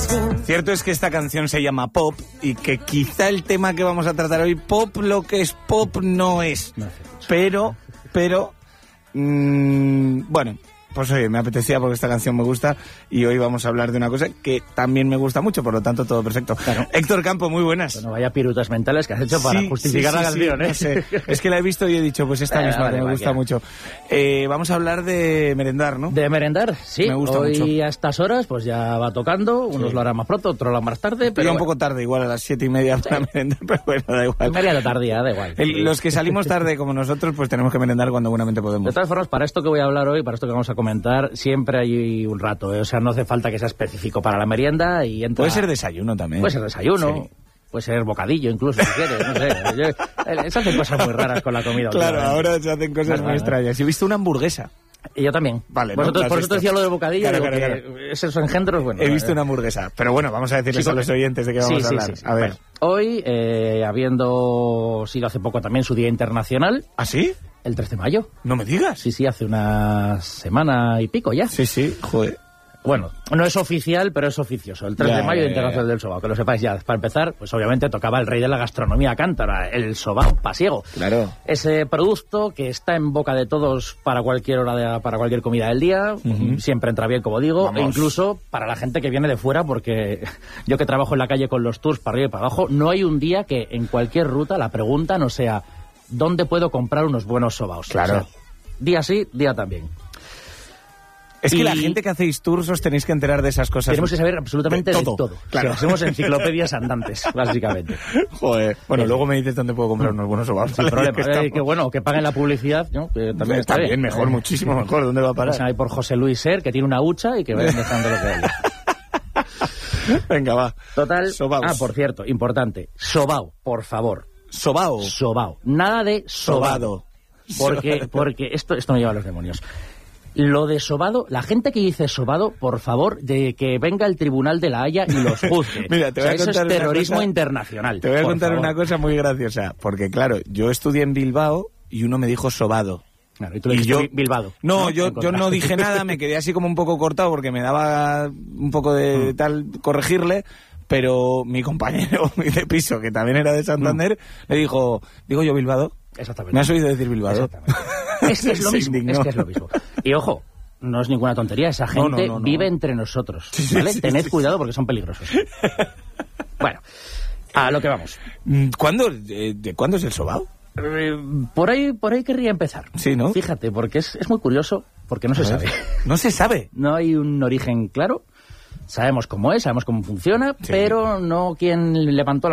Cierto es que esta canción se llama Pop y que quizá el tema que vamos a tratar hoy, pop, lo que es pop no es. Pero, bueno, pues oye, me apetecía porque esta canción me gusta y hoy vamos a hablar de una cosa que también me gusta mucho, por lo tanto todo perfecto. Claro. Héctor Campo, muy buenas. Bueno, vaya pirutas mentales que has hecho para justificar la canción, ¿eh? No sé. Es que la he visto y he dicho, pues esta misma me gusta mucho. Vamos a hablar de merendar, ¿no? De merendar, sí. Me gusta hoy mucho. A estas horas pues ya va tocando, unos lo harán más pronto, otros lo harán más tarde. Pero un poco tarde, igual a las 7:30 para merendar, pero bueno, da igual. Media de tardía, da igual. Los que salimos tarde como nosotros, pues tenemos que merendar cuando buenamente podemos. De todas formas, para esto que voy a hablar hoy, para esto que vamos a comentar, siempre hay un rato, ¿eh? O sea, no hace falta que sea específico para la merienda y entra... Puede ser desayuno también. Puede ser desayuno, sí. Puede ser bocadillo incluso, si quieres, no sé. Se hacen cosas muy raras con la comida. Claro, ahora se hacen cosas muy extrañas. He visto una hamburguesa. Y yo también. Vale, por eso te decía lo del bocadillo, claro. esos engendros, bueno. He visto una hamburguesa, pero bueno, vamos a decirles a los oyentes de qué vamos a hablar. Sí. A ver. Bueno, hoy, habiendo sido hace poco también su Día Internacional... ¿Ah, sí? El 3 de mayo. No me digas. Sí, hace una semana y pico ya. Sí, joder. Bueno, no es oficial, pero es oficioso. El 3 de mayo, Internacional del Sobao. Que lo sepáis ya. Para empezar, pues obviamente tocaba el rey de la gastronomía cántabra, el sobao pasiego. Claro. Ese producto que está en boca de todos para cualquier hora, para cualquier comida del día. Siempre entra bien, como digo. Vamos. E incluso para la gente que viene de fuera, porque yo que trabajo en la calle con los tours para arriba y para abajo, no hay un día que en cualquier ruta la pregunta no sea ¿dónde puedo comprar unos buenos sobaos? Claro. O sea, día sí, día también. Es que la gente que hacéis tours os tenéis que enterar de esas cosas. Tenemos que saber absolutamente de todo. Claro. O sea, somos enciclopedias andantes, básicamente. Joder. Bueno, luego me dices dónde puedo comprar unos buenos sobaos. Sin problema. Que bueno, que paguen la publicidad, ¿no? Que también está bien. Mejor, muchísimo mejor. ¿Dónde va a parar? O sea, hay por José Luis Ser, que tiene una hucha y que vayan dejando lo que haya. Venga, va. Total. Sobaos. Por cierto, importante. Sobao, por favor. Sobao. Sobao. Nada de sobado. Porque esto me lleva a los demonios. Lo de sobado, la gente que dice sobado, por favor, de que venga el Tribunal de la Haya y los juzgue. Mira, te voy a contar eso es terrorismo cosa, internacional. Te voy a contar una cosa muy graciosa, porque claro, yo estudié en Bilbao y uno me dijo sobado. Claro, y tú le dijiste Bilbado. No, yo no dije nada, me quedé así como un poco cortado porque me daba un poco de tal corregirle, pero mi compañero de piso, que también era de Santander, le dijo, ¿digo yo Bilbado? Exactamente. ¿Me has oído decir Bilbado? Exactamente. Es que es lo mismo. Y ojo, no es ninguna tontería, esa gente no. vive entre nosotros, ¿vale? Tened cuidado porque son peligrosos. Bueno, a lo que vamos. ¿De cuándo es el sobao? Por ahí querría empezar. Sí, ¿no? Fíjate, porque es muy curioso, porque no se sabe. No se sabe. No hay un origen claro. Sabemos cómo es, sabemos cómo funciona, pero no quién levantó